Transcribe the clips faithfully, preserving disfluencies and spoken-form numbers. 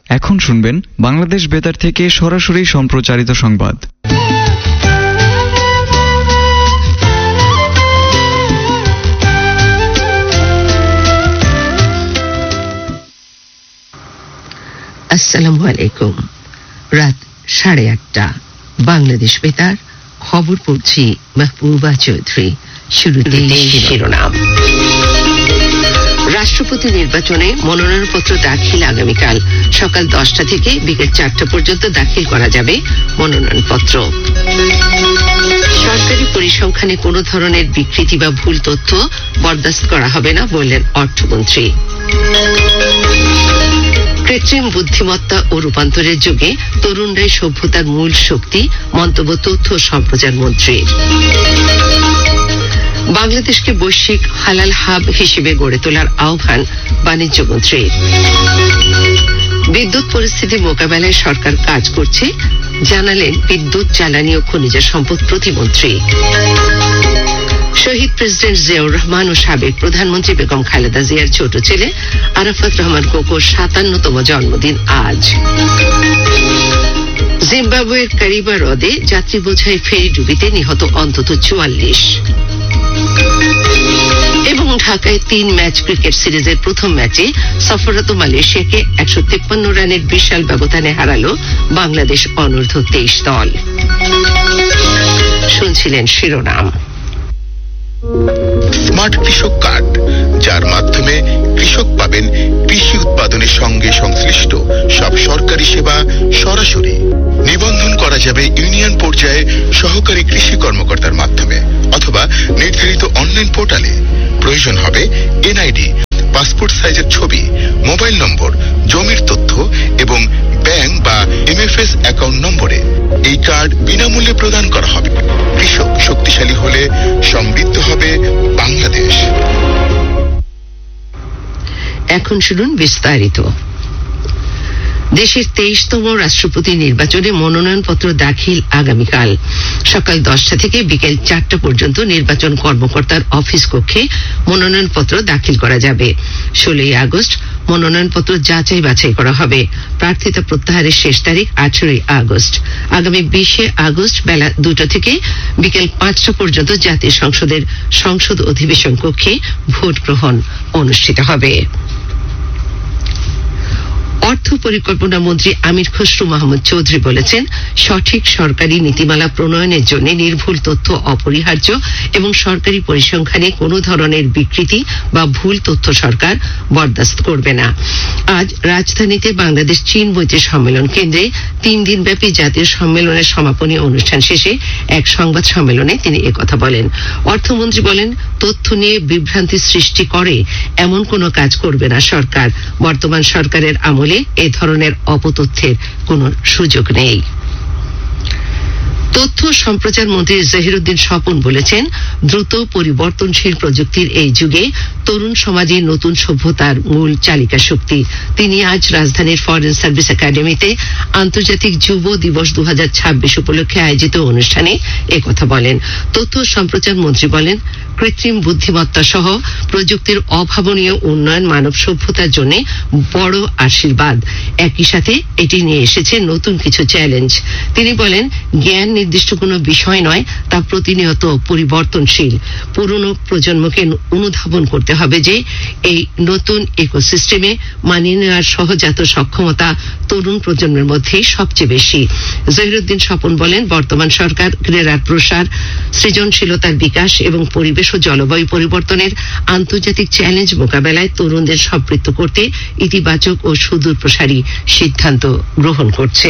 এখন শুনবেন বাংলাদেশ বেতার থেকে সরাসরি সম্প্রচারিত সংবাদ। আসসালামু আলাইকুম। রাত সাড়ে আটটা, বাংলাদেশ বেতার, খবর পড়ছি মাহবুবা চৌধুরী। শুরুতে শিরোনাম। রাষ্ট্রপতি নির্বাচনে মনোনয়নপত্র দাখিল আগামীকাল সকাল দশটা থেকে বিকেল চারটা পর্যন্ত দাখিল করা যাবে মনোনয়নপত্র। সরকারি পরিসংখ্যানে কোনো ধরনের বিকৃতি বা ভুল তথ্য বরদাস্ত করা হবে না বললেন অর্থমন্ত্রী। কৃত্রিম বুদ্ধিমত্তা ও রূপান্তরের যুগে তরুণরাই সভ্যতার মূল শক্তি, মন্তব্য তথ্য ও সম্প্রচার মন্ত্রীর। বাংলাদেশকে বৈশ্বিক হালাল হাব হিসেবে গড়ে তোলার আহ্বান বাণিজ্য মন্ত্রীর। বিদ্যুৎ পরিস্থিতি মোকাবেলায় সরকার কাজ করছে জানালেন বিদ্যুৎ, জ্বালানি ও খনিজ সম্পদ প্রতিমন্ত্রী। শহীদ প্রেসিডেন্ট জিয়াউর রহমান ও সাবেক প্রধানমন্ত্রী বেগম খালেদা জিয়ার ছোট ছেলে আরাফাত রহমান কোকোর সাতান্নতম জন্মদিন আজ। জিম্বাবুয়ের কারিবা হ্রদে যাত্রী বোঝাই ফেরি ডুবিতে নিহত অন্তত চুয়াল্লিশ। এবং ঢাকায় তিন ম্যাচ ক্রিকেট সিরিজের প্রথম ম্যাচে সফররত মালয়েশিয়াকে একশো তিপ্পান্ন রানের বিশাল ব্যবধানে হারালো বাংলাদেশ অনূর্ধ্ব তেইশ দল। শুনছিলেন শিরোনাম। স্মার্ট কৃষক কার্ড, যার মাধ্যমে কৃষক পাবেন কৃষি উৎপাদনের সঙ্গে সংশ্লিষ্ট সব সরকারি সেবা সরাসরি। নিবন্ধন করা যাবে ইউনিয়ন পর্যায়ে সহকারী কৃষি কর্মকর্তার মাধ্যমে অথবা নির্ধারিত অনলাইন পোর্টালে। প্রয়োজন হবে এনআইডি, পাসপোর্ট সাইজের ছবি, মোবাইল নম্বর, জমির তথ্য এবং ব্যাংক বা এমএফএস অ্যাকাউন্ট নম্বরে। এই কার্ড বিনামূল্যে প্রদান করা হবে। কৃষক শক্তিশালী হলে সমৃদ্ধ হবে বাংলাদেশ। এখন শুনুন বিস্তারিত। দেশের তেইশতম রাষ্ট্রপতি নির্বাচনে মনোনয়নপত্র দাখিল আগামীকাল সকাল দশটা থেকে বিকেল চারটা পর্যন্ত নির্বাচন কর্মকর্তার অফিস কক্ষে মনোনয়নপত্র দাখিল করা যাবে। ষোলোই আগস্ট মনোনয়নপত্র যাচাই বাছাই করা হবে। প্রার্থিতা প্রত্যাহারের শেষ তারিখ আঠারোই আগস্ট। আগামী বিশে আগস্ট বেলা দুটো থেকে বিকেল পাঁচটা পর্যন্ত জাতীয় সংসদের সংসদ অধিবেশন কক্ষে ভোট গ্রহণ অনুষ্ঠিত হবে। অর্থ পরিকল্পনা মন্ত্রী আমির খসরু মাহমুদ চৌধুরী বলেছেন, সঠিক সরকারি নীতিমালা প্রণয়নের জন্য নির্ভুল তথ্য অপরিহার্য এবং সরকারি পরিসংখ্যানে কোনো ধরনের বিকৃতি বা ভুল তথ্য সরকার বরদাস্ত করবে না। আজ রাজধানীতে বাংলাদেশ চীন মৈত্রী সম্মেলন কেন্দ্রে তিন দিনব্যাপী জাতীয় সম্মেলনের সমাপনী অনুষ্ঠান শেষে এক সংবাদ সম্মেলনে তিনি একথা বলেন। অর্থমন্ত্রী বলেন, তথ্য নিয়ে বিভ্রান্তি সৃষ্টি করে এমন কোনো কাজ করবে না সরকার। বর্তমান সরকারের আমলে এ ধরনের অপতথ্যের কোনো সুযোগ নেই। তথ্য সম্প্রচার মন্ত্রী জহিরুদ্দিন স্বপন বলেছেন, দ্রুত পরিবর্তনশীল প্রযুক্তির এই যুগে তরুণ সমাজে নতুন সভ্যতার মূল চালিকা শক্তি। তিনি আজ রাজধানীর ফরেন সার্ভিস একাডেমিতে আন্তর্জাতিক যুব দিবস দু হাজার ছাব্বিশ উপলক্ষে আয়োজিত অনুষ্ঠানে একথা বলেন। তথ্য সম্প্রচার মন্ত্রী বলেন, কৃত্রিম বুদ্ধিমত্তা সহ প্রযুক্তির অভাবনীয় উন্নয়ন মানব সভ্যতার জন্য বড় আশীর্বাদ। একই সাথে এটি নিয়ে এসেছে নতুন কিছু চ্যালেঞ্জ। তিনি বলেন, জ্ঞান নির্দিষ্ট কোনো বিষয় নয়, তা প্রতিনিয়ত পরিবর্তনশীল। পুরনো প্রজন্মকে অনুধাবন করতে হবে যে এই নতুন ইকোসিস্টেমে মানিয়ে নেওয়ার সহজাত সক্ষমতা তরুণ প্রজন্মের মধ্যে সবচেয়ে বেশি। জহিরুদ্দিন স্বপন বলেন, বর্তমান সরকার ক্রীড়ার প্রসার, সৃজনশীলতার বিকাশ এবং পরিবেশ ও জলবায়ু পরিবর্তনের আন্তর্জাতিক চ্যালেঞ্জ মোকাবেলায় তরুণদের সম্পৃক্ত করতে ইতিবাচক ও সুদূর প্রসারী সিদ্ধান্ত গ্রহণ করছে।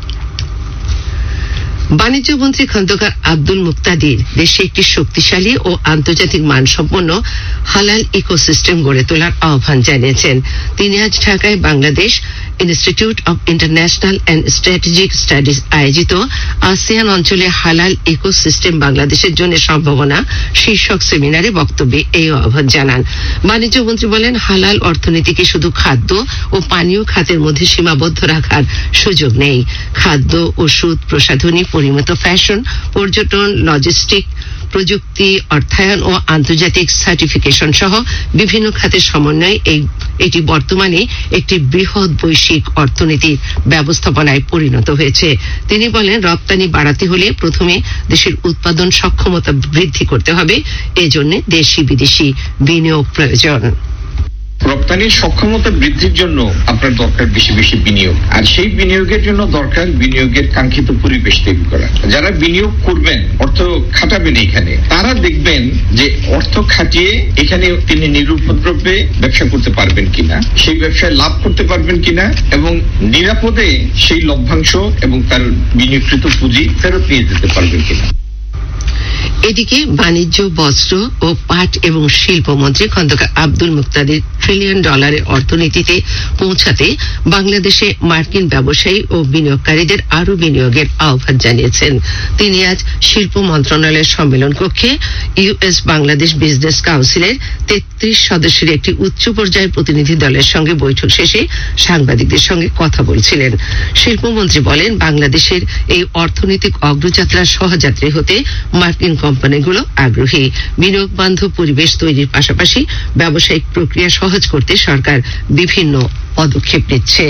বাণিজ্য মন্ত্রী খন্দকার আব্দুল মুক্তাদির দেশে একটি শক্তিশালী ও আন্তর্জাতিক মানসম্পন্ন হালাল ইকোসিস্টেম গড়ে তোলার আহ্বান জানিয়েছেন। তিনি আজ ঢাকায় Bangladesh institute of international and strategic studies আয়োজিত আসিয়ান অঞ্চলে হালাল ইকোসিস্টেম বাংলাদেশের জন্য সম্ভাবনা শীর্ষক সেমিনারে বক্তব্যে এই আহ্বান জানান। বাণিজ্য মন্ত্রী বলেন, হালাল অর্থনীতিকে শুধু খাদ্য ও পানীয় খাতের মধ্যে সীমাবদ্ধ রাখার সুযোগ নেই। খাদ্য, ওষুধ, প্রসাধনী, পরিমিত ফ্যাশন, পর্যটন, লজিস্টিক, প্রযুক্তি, অর্থায়ন ও আন্তর্জাতিক সার্টিফিকেশন সহ বিভিন্ন খাতের সমন্বয়ে এই এটি বর্তমানে একটি বৃহৎ বৈশ্বিক অর্থনীতির ব্যবস্থাপনায় পরিণত হয়েছে। তিনি বলেন, রপ্তানি বাড়াতে হলে প্রথমে দেশের উৎপাদন সক্ষমতা বৃদ্ধি করতে হবে। এজন্য দেশি বিদেশি বিনিয়োগ প্রয়োজন। রপ্তানির সক্ষমতা বৃদ্ধির জন্য আপনার দরকার বেশি বেশি বিনিয়োগ, আর সেই বিনিয়োগের জন্য দরকার বিনিয়োগের কাঙ্ক্ষিত পরিবেশ তৈরি করা। যারা বিনিয়োগ করবেন, অর্থ খাটাবেন এখানে, তারা দেখবেন যে অর্থ খাটিয়ে এখানে তিনি নিরুপদ্রব্যে ব্যবসা করতে পারবেন কিনা, সেই ব্যবসায় লাভ করতে পারবেন কিনা, এবং নিরাপদে সেই লভ্যাংশ এবং তার বিনিয়োগকৃত পুঁজি ফেরত নিয়ে যেতে পারবেন কিনা। এদিকে বাণিজ্য, বস্ত্র ও পাট এবং শিল্প মন্ত্রী খন্দকার আব্দুল মুক্তাদির ট্রিলিয়ন ডলারের অর্থনীতিতে পৌঁছাতে বাংলাদেশে মার্কিন ব্যবসায়ী ও বিনিয়োগকারীদের আরো বিনিয়োগের আহ্বান জানিয়েছেন। তিনি আজ শিল্প মন্ত্রণালয়ের সম্মেলন কক্ষে ইউএস বাংলাদেশ বিজনেস কাউন্সিলের তেত্রিশ সদস্যের একটি উচ্চ পর্যায়ের প্রতিনিধি দলের সঙ্গে বৈঠক শেষে সাংবাদিকদের সঙ্গে কথা বলছিলেন। শিল্পমন্ত্রী বলেন, বাংলাদেশের এই অর্থনৈতিক অগ্রযাত্রার সহযাত্রী হতে মার্কিন কোম্পানিগুলো আগ্রহী। বিনিয়োগ বান্ধব পরিবেশ তৈরির পাশাপাশি ব্যবসায়িক প্রক্রিয়া সহজ করতে সরকার বিভিন্ন পদক্ষেপ নিচ্ছে।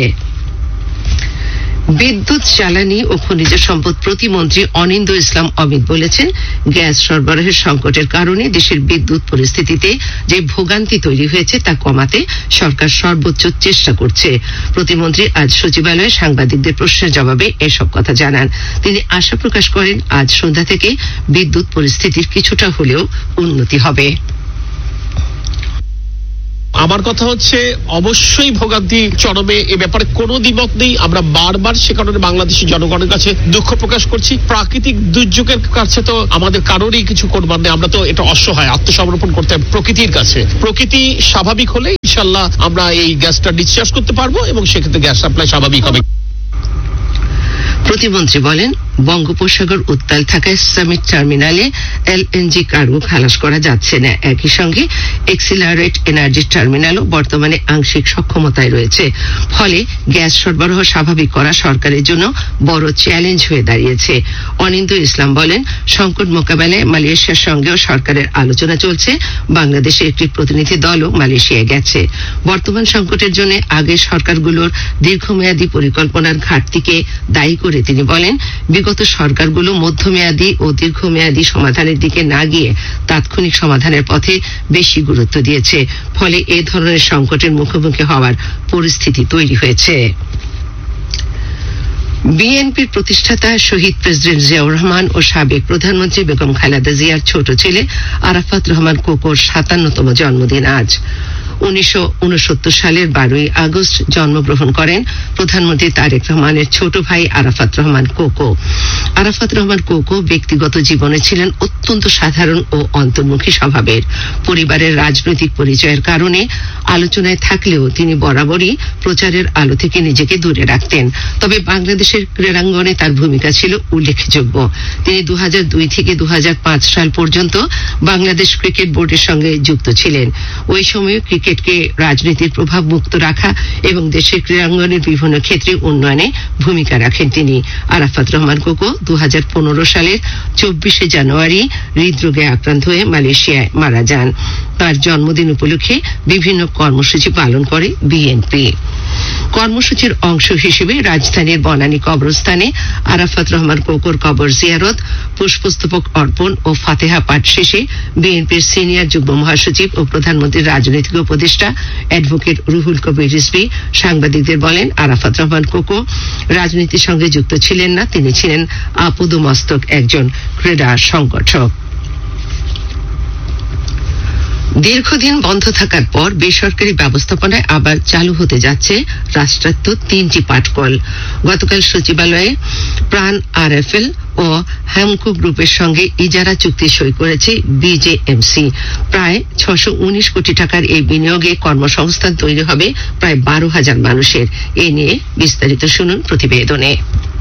বিদ্যুৎ, জ্বালানি ও খনিজ সম্পদ প্রতিমন্ত্রী অনিন্দ্য ইসলাম অমিত বলেছেন, গ্যাস সরবরাহের সংকটের কারণে দেশের বিদ্যুৎ পরিস্থিতিতে যে ভোগান্তি তৈরি হয়েছে তা কমাতে সরকার সর্বোচ্চ চেষ্টা করছে। প্রতিমন্ত্রী আজ সচিবালয়ে সাংবাদিকদের প্রশ্নের জবাবে এসব কথা জানান। তিনি আশা প্রকাশ করেন, আজ সন্ধ্যা থেকে বিদ্যুৎ পরিস্থিতির কিছুটা হলেও উন্নতি হবে। আমার কথা হচ্ছে, অবশ্যই ভোগান্তি চরমে, এ ব্যাপারে কোনো দ্বিমত নেই। আমরা বারবার সে কারণে বাংলাদেশি জনগণের কাছে দুঃখ প্রকাশ করছি। প্রাকৃতিক দুর্যোগের কাছে তো আমাদের কারোরই কিছু করবার নেই। আমরা তো এটা অসহায়, আত্মসমর্পণ করতে হবে প্রকৃতির কাছে। প্রকৃতি স্বাভাবিক হলে ইনশাল্লাহ আমরা এই গ্যাসটা ডিসচার্জ করতে পারবো এবং সেক্ষেত্রে গ্যাস সাপ্লাই স্বাভাবিক হবে। প্রতিমন্ত্রী বলেন, বঙ্গোপসাগর উত্তাল থাকায় সামিট টার্মিনালে এলএনজি কার্গো খালাস করা যাচ্ছে না। একই সঙ্গে এক্সিলারেট এনার্জি টার্মিনালও বর্তমানে আংশিক সক্ষমতায় রয়েছে। ফলে গ্যাস সরবরাহ স্বাভাবিক করা সরকারের জন্য বড় চ্যালেঞ্জ হয়ে দাঁড়িয়েছে। অনিন্দ্য ইসলাম বলেন, সংকট মোকাবেলায় মালয়েশিয়ার সঙ্গেও সরকারের আলোচনা চলছে। বাংলাদেশের একটি প্রতিনিধি দলও মালয়েশিয়ায় গেছে। বর্তমান সংকটের জন্য আগের সরকারগুলোর দীর্ঘমেয়াদী পরিকল্পনার ঘাটতিকে দায়ী করে তিনি বলেন, বিগত সরকারগুলো মধ্যমেয়াদী ও দীর্ঘমেয়াদী সমাধানের দিকে না গিয়ে তাৎক্ষণিক সমাধানের পথে বেশি গুরুত্ব দিয়েছে। ফলে এ ধরনের সংকটের মুখোমুখি হওয়ার পরিস্থিতি তৈরি হয়েছে। বিএনপির প্রতিষ্ঠাতা শহীদ প্রেসিডেন্ট জিয়াউর রহমান ও সাবেক প্রধানমন্ত্রী বেগম খালেদা জিয়ার ছোট ছেলে আরাফাত রহমান কোকোর সাতান্নতম জন্মদিন আজ। উনিশশো উনসত্তর সালের বারোই আগস্ট জন্মগ্রহণ করেন প্রধানমন্ত্রী তারেক রহমানের ছোট ভাই আরাফাত রহমান কোকো। আরাফাত রহমান কোকো ব্যক্তিগত জীবনে ছিলেন অত্যন্ত সাধারণ ও অন্তর্মুখী স্বভাবের। পরিবারের রাজনৈতিক পরিচয়ের কারণে আলোচনায় থাকলেও তিনি বরাবরই প্রচারের আলো থেকে নিজেকে দূরে রাখতেন। তবে বাংলাদেশের ক্রীড়াঙ্গনে তার ভূমিকা ছিল উল্লেখযোগ্য। তিনি দু হাজার দুই থেকে দু হাজার পাঁচ সাল পর্যন্ত বাংলাদেশ ক্রিকেট বোর্ডের সঙ্গে যুক্ত ছিলেন। ওই সময়ে ক্রিকেটকে রাজনীতির প্রভাব মুক্ত রাখা এবং দেশের ক্রীড়াঙ্গনের বিভিন্ন ক্ষেত্রে উন্নয়নে ভূমিকা রাখেন তিনি। আরাফাত রহমান কোকো দু হাজার পনেরো সালের চব্বিশে জানুয়ারি হৃদরোগে আক্রান্ত হয়ে মালয়েশিয়ায় মারা যান। তার জন্মদিন উপলক্ষে বিভিন্ন কর্মসূচি পালন করে বিএনপি। কর্মসূচির অংশ হিসেবে রাজধানীর বনানী কবরস্থানে আরাফাত রহমান কোকোর কবর জিয়ারত, পুষ্পস্তবক অর্পণ ও ফাতেহা পাঠ শেষে বিএনপির সিনিয়র যুগ্ম মহাসচিব ও প্রধানমন্ত্রীর রাজনৈতিক উপদেষ্টা অ্যাডভোকেট রুহুল কবির রিজভী সাংবাদিকদের বলেন, আরাফাত রহমান কোকো রাজনীতির সঙ্গে যুক্ত ছিলেন না। তিনি ছিলেন আপাদমস্তক একজন ক্রীড়া সংগঠক। দীর্ঘদিন বন্ধ থাকার পর বেসরকারি ব্যবস্থাপনায় আবার চালু হতে যাচ্ছে রাষ্ট্রায়ত্ত তিনটি পাটকল। গতকাল সচিবালয়ে প্রাণ আরএফএল ও হ্যামকো গ্রুপের সঙ্গে ইজারা চুক্তি সই করেছে বিজেএমসি। প্রায় ছশো উনিশ কোটি টাকার এই বিনিয়োগে কর্মসংস্থান তৈরি হবে প্রায় বারো হাজার মানুষের। এ নিয়ে বিস্তারিত শুনুন প্রতিবেদনে।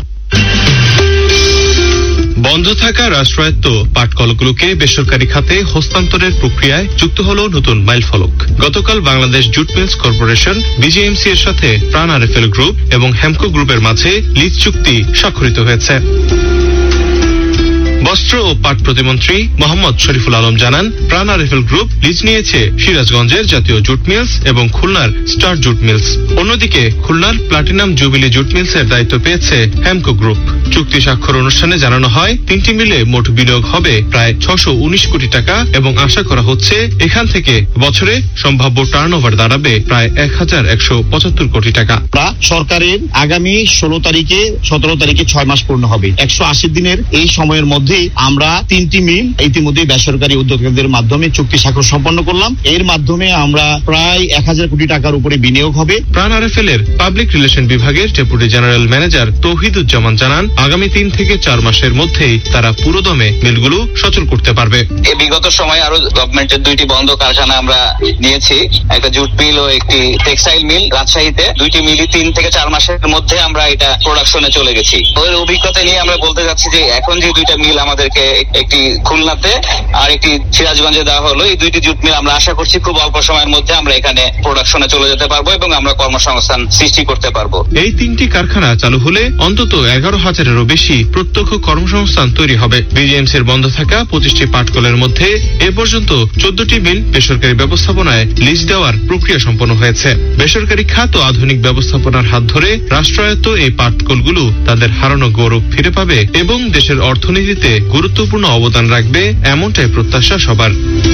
বন্ধ থাকা রাষ্ট্রায়ত্ত পাটকলগুলোকে বেসরকারি খাতে হস্তান্তরের প্রক্রিয়ায় যুক্ত হল নতুন মাইলফলক। গতকাল Bangladesh jute mills corporation BJMC এর সাথে প্রাণ আরএফএল গ্রুপ এবং হ্যামকো গ্রুপের মাঝে লিজ চুক্তি স্বাক্ষরিত হয়েছে। বস্ত্র ও পাট প্রতিমন্ত্রী মোহাম্মদ শরীফুল আলম জানান, প্রাণ আরএফএল গ্রুপ লিজ নিয়েছে সিরাজগঞ্জের জাতীয় জুট মিলস এবং খুলনার স্টার জুট মিলস। অন্যদিকে খুলনার প্লাটিনাম জুবিলি জুট মিলসের দায়িত্ব পেয়েছে হেমকো গ্রুপ। চুক্তি স্বাক্ষর অনুষ্ঠানে জানানো হয়, তিনটি মিলে মোট বিনিয়োগ হবে প্রায় ছশো উনিশ কোটি টাকা এবং আশা করা হচ্ছে এখান থেকে বছরে সম্ভাব্য টার্নওভার দাঁড়াবে প্রায় এক হাজার একশো পঁচাত্তর কোটি টাকা। সরকারের আগামী ষোলো তারিখে সতেরো তারিখে ছয় মাস পূর্ণ হবে। একশো আশি দিনের এই সময়ের মধ্যে আমরা তিনটি মিল ইতিমধ্যে বেসরকারি উদ্যোক্তাদের মাধ্যমে চুক্তি স্বাক্ষর সম্পন্ন করলাম। এর মাধ্যমে আমরা প্রায় এক হাজার কোটি টাকার উপরে বিনিয়োগ হবে। প্রাণ আরএফএল এর পাবলিক রিলেশন বিভাগের ডেপুটি জেনারেল ম্যানেজার তৌহিদুজ্জামান জানান, আগামী তিন থেকে চার মাসের মধ্যেই তারা পুরোদমে মিলগুলো সচল করতে পারবে। এই বিগত সময় আরো গভর্নমেন্টের দুইটি বন্ধ কারখানা আমরা নিয়েছি, একটা জুট মিল ও একটি টেক্সটাইল মিল রাজশাহীতে। দুইটি মিলই তিন থেকে চার মাসের মধ্যে আমরা এটা প্রোডাকশনে চলে গেছি। ওই অভিজ্ঞতা নিয়ে আমরা বলতে যাচ্ছি যে এখন যে দুইটা মিল আমাদেরকে একটি খুলনাতে আর একটি সিরাজগঞ্জে দেওয়া হলো, এই দুইটি জুট মিল আমরা আশা করছি খুব অল্প সময়ের মধ্যে আমরা এখানে প্রোডাকশনে চলে যেতে পারবো এবং আমরা কর্মসংস্থান সৃষ্টি করতে পারবো। এই তিনটি কারখানা চালু হলে অন্তত এগারো হাজারেরও বেশি প্রত্যক্ষ কর্মসংস্থান তৈরি হবে। বিজিএমসির বন্ধ থাকা পঁচিশটি পাটকলের মধ্যে এ পর্যন্ত চোদ্দটি মিল বেসরকারি ব্যবস্থাপনায় লিজ দেওয়ার প্রক্রিয়া সম্পন্ন হয়েছে। বেসরকারি খাত ও আধুনিক ব্যবস্থাপনার হাত ধরে রাষ্ট্রায়ত্ত এই পাটকলগুলো তাদের হারানো গৌরব ফিরে পাবে এবং দেশের অর্থনীতিতে গুরুত্বপূর্ণ অবদান রাখবে, এমনটাই প্রত্যাশা সবার।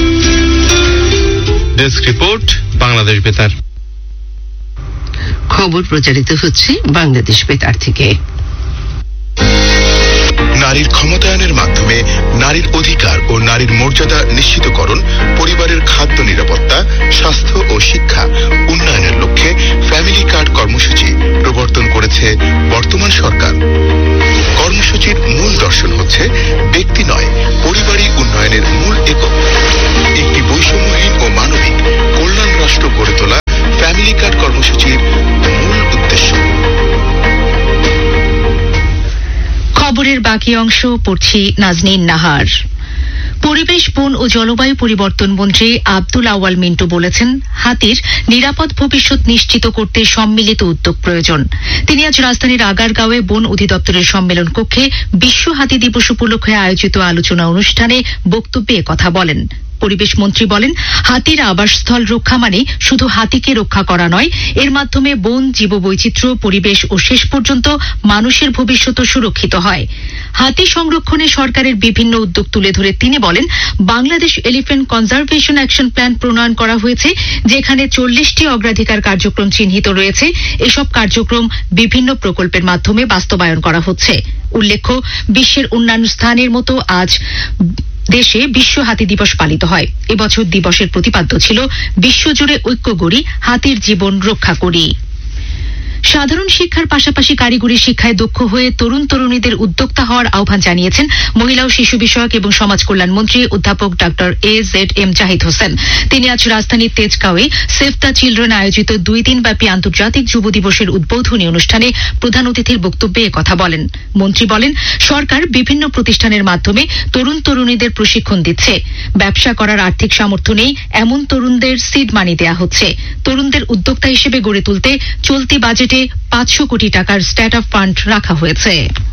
ডেস্ক রিপোর্ট, বাংলাদেশ বেতার। খবর প্রচারিত হচ্ছে বাংলাদেশ বেতার থেকে। নারীর ক্ষমতায়নের মাধ্যমে নারীর অধিকার ও নারীর মর্যাদা নিশ্চিতকরণ, পরিবারের খাদ্য নিরাপত্তা, স্বাস্থ্য ও শিক্ষা উন্নয়নের লক্ষ্যে ফ্যামিলি কার্ড কর্মসূচি প্রবর্তন করেছে বর্তমান সরকার। কর্মসূচির মূল দর্শন হচ্ছে ব্যক্তি নয়, পরিবারই উন্নয়নের মূল একক। একটি বৈষম্যহীন ও মানবিক কল্যাণ রাষ্ট্র গড়ে তোলা ফ্যামিলি কার্ড কর্মসূচির মূল উদ্দেশ্য। খবরের বাকি অংশ পড়ছি নাজনীন নাহার। পরিবেশ, বন ও জলবায়ু পরিবর্তন মন্ত্রী আব্দুল আওয়াল মিন্টু বলেছেন, হাতির নিরাপদ ভবিষ্যৎ নিশ্চিত করতে সম্মিলিত উদ্যোগ প্রয়োজন। তিনি আজ রাজধানীর আগারগাঁওয়ে বন অধিদপ্তরের সম্মেলন কক্ষে বিশ্ব হাতি দিবস উপলক্ষে আয়োজিত আলোচনা অনুষ্ঠানে বক্তব্যে কথা বলেন। পরিবেশ মন্ত্রী বলেন, হাতির আবাসস্থল রক্ষা মানে শুধু হাতিকে রক্ষা করা নয়, এর মাধ্যমে বন, জীববৈচিত্র্য, পরিবেশ ও শেষ পর্যন্ত মানুষের ভবিষ্যৎ সুরক্ষিত হয়। হাতি সংরক্ষণে সরকারের বিভিন্ন উদ্যোগ তুলে ধরে তিনি বলেন, Bangladesh elephant conservation action plan প্রণয়ন করা হয়েছে, যেখানে চল্লিশটি অগ্রাধিকার কার্যক্রম চিহ্নিত রয়েছে। এসব কার্যক্রম বিভিন্ন প্রকল্পের মাধ্যমে বাস্তবায়ন করা হচ্ছে। উল্লেখ্য, বিশ্বের অন্যান্য স্থানের মতো আজ দেশে বিশ্ব হাতি দিবস পালিত হয়। এবছর দিবসের প্রতিপাদ্য ছিল বিশ্বজুড়ে ঐক্য গড়ি, হাতির জীবন রক্ষা করি। সাধারণ শিক্ষার পাশাপাশি কারিগরি শিক্ষায় দক্ষ হয়ে তরুণ তরুণীদের উদ্যোক্তা হওয়ার আহ্বান জানিয়েছেন মহিলা ও শিশু বিষয়ক এবং সমাজ কল্যাণ মন্ত্রী অধ্যাপক doctor A Z M Zahid Hossain. তিনি আজ রাজধানীর তেজগাঁওয়ে সেভ দ্য চিলড্রেন আয়োজিত দুই দিনব্যাপী আন্তর্জাতিক যুব দিবসের উদ্বোধনী অনুষ্ঠানে প্রধান অতিথির বক্তব্যে কথা বলেন। মন্ত্রী বলেন, সরকার বিভিন্ন প্রতিষ্ঠানের মাধ্যমে তরুণ তরুণীদের প্রশিক্ষণ দিচ্ছে। ব্যবসা করার আর্থিক সামর্থ্য নেই এমন তরুণদের সিড মানি দেয়া হচ্ছে। তরুণদের উদ্যোক্তা হিসেবে গড়ে তুলতে চলতি বাজেটে পাঁচশো কোটি টাকার স্ট্যাট আপ ফান্ড রাখা হয়েছে।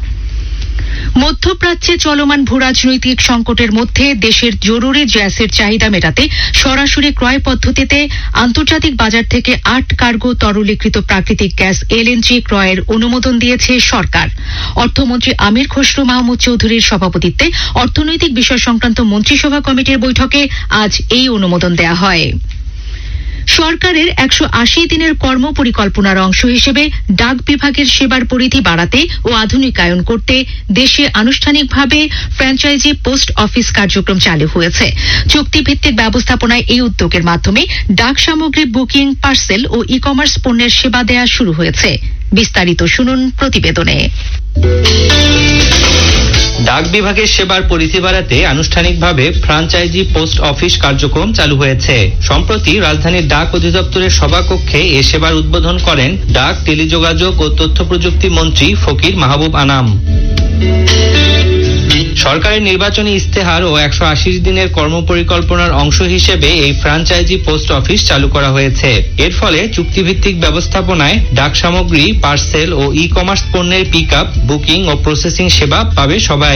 মধ্যপ্রাচ্যে চলমান ভূরাজনৈতিক সংকটের মধ্যে দেশের জরুরি গ্যাসের চাহিদা মেটাতে সরাসরি ক্রয় পদ্ধতিতে আন্তর্জাতিক বাজার থেকে আট কার্গো তরলীকৃত প্রাকৃতিক গ্যাস এলএনজি ক্রয়ের অনুমোদন দিয়েছে সরকার। অর্থমন্ত্রী আমির খসরু মাহমুদ চৌধুরীর সভাপতিত্বে অর্থনৈতিক বিষয় সংক্রান্ত মন্ত্রিসভা কমিটির বৈঠকে আজ এই অনুমোদন দেয়া হয়। সরকারের একশো আশি দিনের কর্ম পরিকল্পনার অংশ হিসেবে ডাক বিভাগের সেবার পরিধি বাড়াতে ও আধুনিকায়ন করতে দেশে আনুষ্ঠানিকভাবে ফ্র্যাঞ্চাইজি পোস্ট অফিস কার্যক্রম চালু হয়েছে। চুক্তিভিত্তিক ব্যবস্থাপনায় এই উদ্যোগের মাধ্যমে ডাক সামগ্রী বুকিং, পার্সেল ও ই কমার্স পণ্যের সেবা দেয়া শুরু হয়েছে। বিস্তারিত শুনুন প্রতিবেদনে। ডাক বিভাগের সেবার পরিধি বাড়াতে আনুষ্ঠানিকভাবে ফ্র্যাঞ্চাইজি পোস্ট অফিস কার্যক্রম চালু হয়েছে। সম্প্রতি রাজধানীর ডাক অধিদপ্তরের সভাকক্ষে এ সেবার উদ্বোধন করেন ডাক, টেলিযোগাযোগ ও তথ্য প্রযুক্তি মন্ত্রী ফকির মাহবুব আনাম। সরকারের নির্বাচনী ইস্তেহার ও একশো আশি দিনের কর্মপরিকল্পনার অংশ হিসেবে এই ফ্র্যাঞ্চাইজি পোস্ট অফিস চালু করা হয়েছে। এর ফলে চুক্তিভিত্তিক ব্যবস্থাপনায় ডাক সামগ্রী, পার্সেল ও ই কমার্স পণ্যের পিক আপ, বুকিং ও প্রসেসিং সেবা পাবে সবাই।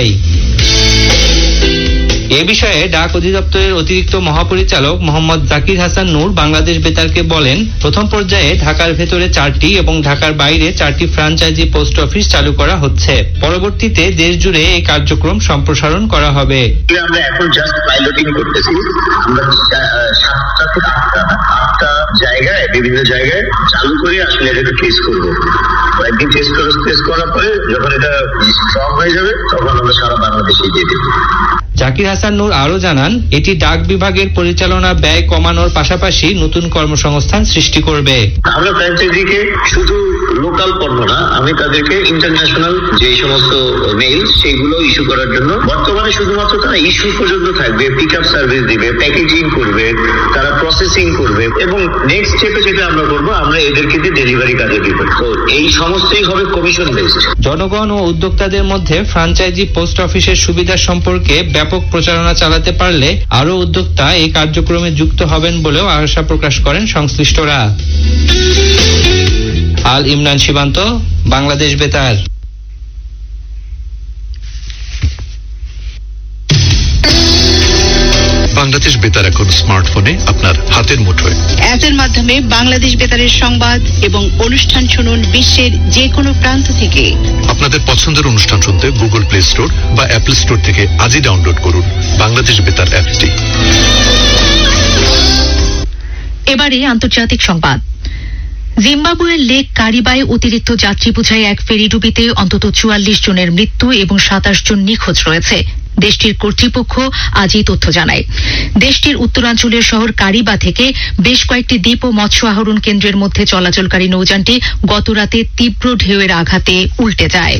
এ বিষয়ে ডাক অধিদপ্তরের অতিরিক্ত মহাপরিচালক মোহাম্মদ জাকির হাসান নূর বাংলাদেশ বেতারকে বলেন, প্রথম পর্যায়ে ঢাকার ভেতরে চারটি এবং ঢাকার বাইরে চারটি ফ্র্যাঞ্চাইজি পোস্ট অফিস চালু করা হচ্ছে। পরবর্তীতে দেশ জুড়ে এই কার্যক্রম সম্প্রসারণ করা হবে। আমরা এখন জাস্ট পাইলটিং করতেছি। আমরা সাতটা থেকে আটটা আটটা জায়গায় বিভিন্ন জায়গায় চালু করে আসলে এটা টেস্ট করবো। একদিন টেস্ট করে টেস্ট করার পরে যখন এটা স্ট্রং হয়ে যাবে তখন আমরা সারা বাংলাদেশে দিয়ে দেবো। জাকির হাসান নূর আরো জানান, এটি ডাক বিভাগের পরিচালনা ব্যয় কমানোর পাশাপাশি নতুন কর্মসংস্থান সৃষ্টি করবে। আমরা ফ্র্যাঞ্চাইজিকে শুধু লোকাল পণ্য না, আমি তাদেরকে ইন্টারন্যাশনাল যে সমস্ত মেইল সেগুলো ইস্যু করার জন্য বর্তমানে শুধুমাত্র তারা ইস্যু পর্যন্ত থাকবে, পিক আপ সার্ভিস দিবে, প্যাকেজিং করবে, তারা প্রসেসিং করবে এবং নেক্সট স্টেপে যেটা আমরা করবো আমরা এদেরকে দিয়ে ডেলিভারি কাজে দিব। তো এই সমস্তই হবে কমিশন বেসড। জনগণ ও উদ্যোক্তাদের মধ্যে ফ্র্যাঞ্চাইজি পোস্ট অফিসের সুবিধা সম্পর্কে ব্যাপক প্রচারণা চালাতে পারলে আরো উদ্যোক্তা এই কার্যক্রমে যুক্ত হবেন বলেও আশা প্রকাশ করেন সংশ্লিষ্টরা। আল ইমরান সীমান্ত, বাংলাদেশ বেতার। বাংলাদেশ বেতার এখন স্মার্টফোনে আপনার হাতের মুঠোয়। অ্যাপের মাধ্যমে বাংলাদেশ বেতারের সংবাদ এবং অনুষ্ঠান শুনুন বিশ্বের যে কোনো প্রান্ত থেকে। আপনাদের পছন্দের অনুষ্ঠান শুনতে গুগল প্লে স্টোর বা অ্যাপল স্টোর থেকে আজই ডাউনলোড করুন বাংলাদেশ বেতার অ্যাপটি। এবারে আন্তর্জাতিক সংবাদ। জিম্বাবুয়ের লেক কারিবায় অতিরিক্ত যাত্রী বোঝাই এক ফেরিডুবিতে অন্তত চুয়াল্লিশ জনের মৃত্যু এবং সাতাশ জন নিখোঁজ রয়েছে। দেশটির কর্তৃপক্ষ আজ এই তথ্য জানায়। দেশটির উত্তরাঞ্চলীয় শহর কারিবা থেকে বেশ কয়েকটি দ্বীপ ও মৎস্য আহরণ কেন্দ্রের মধ্যে চলাচলকারী নৌযানটি গতরাতে তীব্র ঢেউয়ের আঘাতে উল্টে যায়।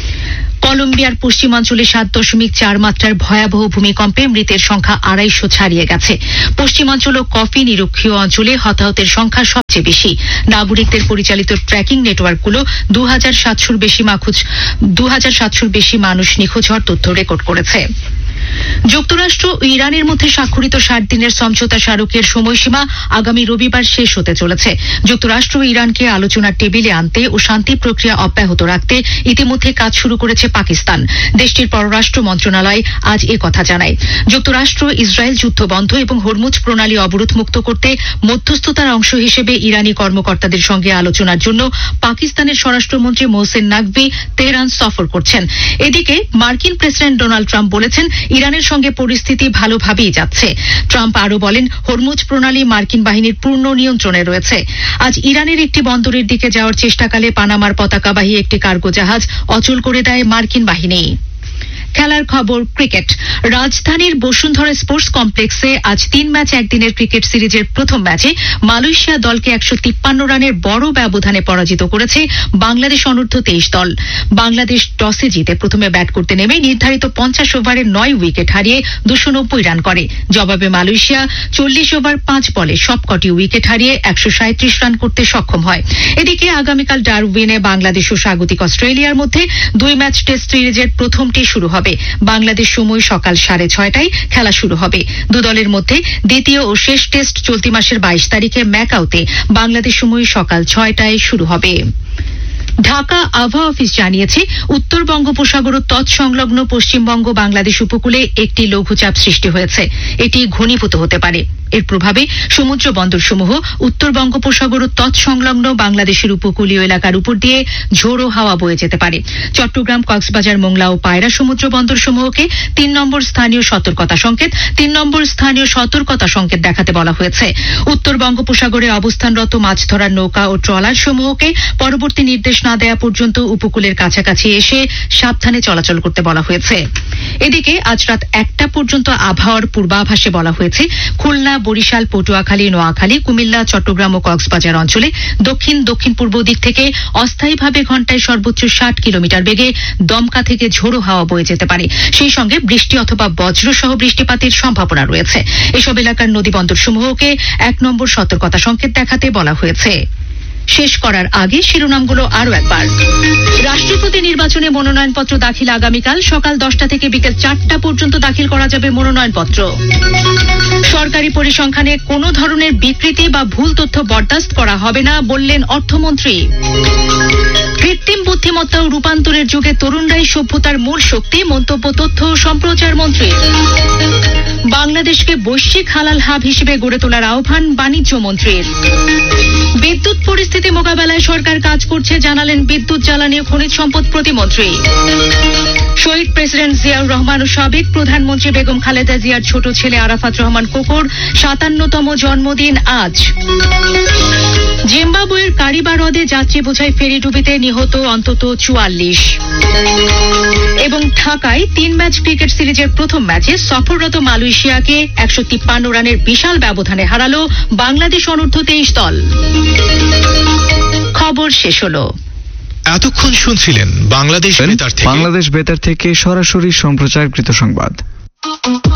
কলম্বিয়ার পশ্চিমাঞ্চলে সাত দশমিক চার মাত্রার ভয়াবহ ভূমিকম্পে মৃতের সংখ্যা আড়াইশো ছাড়িয়ে গেছে। পশ্চিমাঞ্চল ও কফি নিরক্ষীয় অঞ্চলে হতাহতের সংখ্যা সবচেয়ে বেশি। নাগরিকদের পরিচালিত ট্র্যাকিং নেটওয়ার্কগুলো দু হাজার সাতশোর বেশি মাখুজ দু হাজার সাতশোর বেশি মানুষ নিখোঁজ হওয়ার তথ্য রেকর্ড করেছে। যুক্তরাষ্ট্র ও ইরানের মধ্যে স্বাক্ষরিত ষাট দিনের সমঝোতা স্মারকের সময়সীমা আগামী রবিবার শেষ হতে চলেছে। যুক্তরাষ্ট্র ও ইরানকে আলোচনার টেবিলে আনতে ও শান্তি প্রক্রিয়া অব্যাহত রাখতে ইতিমধ্যে কাজ শুরু করেছে পাকিস্তান। দেশটির পররাষ্ট্র মন্ত্রণালয় আজ এ কথা জানায়। যুক্তরাষ্ট্র ইসরায়েল যুদ্ধ বন্ধ এবং হরমুজ প্রণালী অবরোধ মুক্ত করতে মধ্যস্থতার অংশ হিসেবে ইরানি কর্মকর্তাদের সঙ্গে আলোচনার জন্য পাকিস্তানের স্বরাষ্ট্রমন্ত্রী মোহসেন নাকভি তেহরান সফর করছেন। এদিকে মার্কিন প্রেসিডেন্ট ডোনাল্ড ট্রাম্প বলেছেন, ইরানের সঙ্গে পরিস্থিতি ভালোভাবেই যাচ্ছে। ট্রাম্প আরো বলেন, হরমুজ প্রণালী মার্কিন বাহিনীর পূর্ণ নিয়ন্ত্রণে রয়েছে। আজ ইরানের একটি বন্দরের দিকে যাওয়ার চেষ্টাকালে পানামার পতাকাবাহী একটি কার্গো জাহাজ অচল করে দেয় মার্কিন বাহিনী। খেলার খবর, ক্রিকেট। রাজধানীর বসুন্ধরা স্পোর্টস কমপ্লেক্সে আজ তিন ম্যাচ একদিনের ক্রিকেট সিরিজের প্রথম ম্যাচে মালয়েশিয়া দলকে একশো তিপ্পান্ন রানের বড় ব্যবধানে পরাজিত করেছে বাংলাদেশ অনূর্ধ্ব তেইশ দল। বাংলাদেশ টসে জিতে প্রথমে ব্যাট করতে নেমে নির্ধারিত পঞ্চাশ ওভারে নয় উইকেট হারিয়ে দুশো নব্বই রান করে। জবাবে মালয়েশিয়া চল্লিশ ওভার পাঁচ বলে সবকটি উইকেট হারিয়ে একশো সাঁত্রিশ রান করতে সক্ষম হয়। এদিকে আগামীকাল ডারউইনে বাংলাদেশ ও স্বাগতিক অস্ট্রেলিয়ার মধ্যে দুই ম্যাচ টেস্ট সিরিজের প্রথমটি শুরু হবে। বাংলাদেশ সময় সকাল সাড়ে ছয়টায় খেলা শুরু হবে। দু দলের মধ্যে দ্বিতীয় ও শেষ টেস্ট চলতি মাসের বাইশ তারিখে ম্যাকাওতে বাংলাদেশ সময় সকাল ছয়টায় শুরু হবে। ঢাকা আবহাওয়া অফিস জানিয়েছে, উত্তর বঙ্গোপসাগর ও তৎসংলগ্ন পশ্চিমবঙ্গ বাংলাদেশ উপকূলে একটি লঘুচাপ সৃষ্টি হয়েছে। এটি ঘনীভূত হতে পারে। এর প্রভাবে সমুদ্র বন্দরসমূহ উত্তর বঙ্গোপসাগর ও তৎসংলগ্ন বাংলাদেশের উপকূলীয় এলাকার উপর দিয়ে ঝোড়ো হাওয়া বয়ে যেতে পারে। চট্টগ্রাম, কক্সবাজার, মোংলা ও পায়রা সমুদ্র বন্দরসমূহকে তিন নম্বর স্থানীয় সতর্কতা সংকেত তিন নম্বর স্থানীয় সতর্কতা সংকেত দেখাতে বলা হয়েছে। উত্তর বঙ্গোপসাগরে অবস্থানরত মাছ ধরার নৌকা ও ট্রলার সমূহকে পরবর্তী নির্দেশ না দেওয়া পর্যন্ত উপকূলের কাছাকাছি এসে সাবধানে চলাচল করতে বলা হয়েছে। এদিকে আজ রাত একটা পর্যন্ত আবহাওয়ার পূর্বাভাসে বলা হয়েছে, খুলনা, বরিশাল, পটুয়াখালী, নোয়াখালী, কুমিল্লা, চট্টগ্রাম ও কক্সবাজার অঞ্চলে দক্ষিণ দক্ষিণ পূর্ব দিক থেকে অস্থায়ীভাবে ঘন্টায় সর্বোচ্চ ষাট কিলোমিটার বেগে দমকা থেকে ঝোড়ো হাওয়া বয়ে যেতে পারে। সেই সঙ্গে বৃষ্টি অথবা বজ্র সহ বৃষ্টিপাতের সম্ভাবনা রয়েছে। এসব এলাকার নদী বন্দর সমূহকে এক নম্বর সতর্কতা সংকেত দেখাতে বলা হয়েছে। শেষ করার আগে শিরোনামগুলো আরও একবার। রাষ্ট্রপতি নির্বাচনে মনোনয়নপত্র দাখিল আগামীকাল সকাল দশটা থেকে বিকেল চারটা পর্যন্ত দাখিল করা যাবে মনোনয়নপত্র। সরকারি পরিসংখ্যানে কোনো ধরনের বিকৃতি বা ভুল তথ্য বরদাস্ত করা হবে না বললেন অর্থমন্ত্রী। কৃত্রিম বুদ্ধিমত্তা ও রূপান্তরের যুগে তরুণরাই সভ্যতার মূল শক্তি, মন্তব্য তথ্য ও সম্প্রচার মন্ত্রী। বাংলাদেশকে বৈশ্বিক হালাল হাব হিসেবে গড়ে তোলার আহ্বান বাণিজ্য মন্ত্রীর। বিদ্যুৎ পরিস্থিতি মোকাবেলায় সরকার কাজ করছে জানালেন বিদ্যুৎ, জ্বালানি ও খনিজ সম্পদ প্রতিমন্ত্রী। শহীদ প্রেসিডেন্ট জিয়াউর রহমান ও সাবেক প্রধানমন্ত্রী বেগম খালেদা জিয়ার ছোট ছেলে আরাফাত রহমান কোকোর সাতান্নতম জন্মদিন আজ। জিম্বাবুয়ের কারিবা হ্রদে যাত্রী বোঝাই ফেরি ডুবিতে নিহত অন্তত চুয়াল্লিশ। এবং ঢাকায় তিন ম্যাচ ক্রিকেট সিরিজের প্রথম ম্যাচে সফররত মালয়েশিয়াকে একশো তিপ্পান্ন রানের বিশাল ব্যবধানে হারালো বাংলাদেশ অনূর্ধ্ব তেইশ দল। খবর শেষ হলো। এতক্ষণ শুনছিলেন বাংলাদেশ বেতার থেকে বাংলাদেশ বেতার থেকে সরাসরি সম্প্রচারকৃত সংবাদ।